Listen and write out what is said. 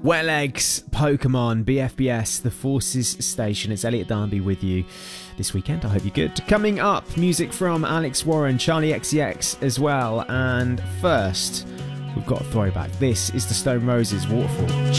Wet Legs, Pokemon, BFBS, The Forces Station. It's Elliot Darby with you this weekend. I hope you're good. Coming up, music from Alex Warren, Charlie XCX as well. And first, we've got a throwback. This is the Stone Roses Waterfall.